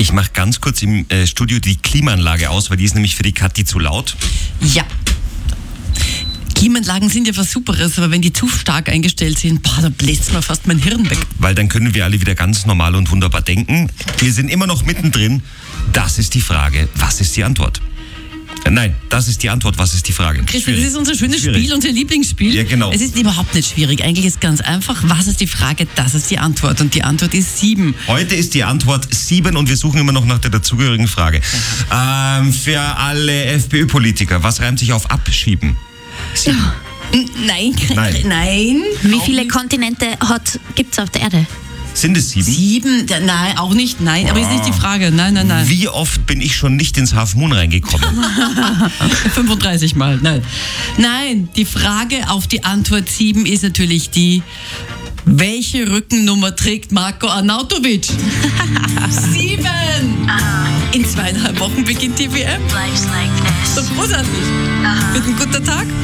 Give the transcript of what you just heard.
Ich mache ganz kurz im Studio die Klimaanlage aus, weil die ist nämlich für die Kathi zu laut. Ja. Klimaanlagen sind ja was Superes, aber wenn die zu stark eingestellt sind, da bläst mir fast mein Hirn weg. Weil dann können wir alle wieder ganz normal und wunderbar denken. Wir sind immer noch mittendrin. Das ist die Frage. Was ist die Antwort? Nein, das ist die Antwort. Was ist die Frage? Christian, das ist unser schönes Spiel, unser Lieblingsspiel. Ja, genau. Es ist überhaupt nicht schwierig. Eigentlich ist es ganz einfach. Was ist die Frage? Das ist die Antwort. Und die Antwort ist 7. Heute ist die Antwort 7 und wir suchen immer noch nach der dazugehörigen Frage. Für alle FPÖ-Politiker, was reimt sich auf abschieben? 7. Nein. Wie viele Kontinente gibt es auf der Erde? Sind es 7? 7? Nein, auch nicht. Nein, aber ist nicht die Frage. Nein. Wie oft bin ich schon nicht ins Half Moon reingekommen? 35 Mal, Nein, die Frage auf die Antwort 7 ist natürlich die: Welche Rückennummer trägt Marko Arnautovic? 7! In 2,5 Wochen beginnt die WM. Life's like this. So großartig. Wird ein guter Tag.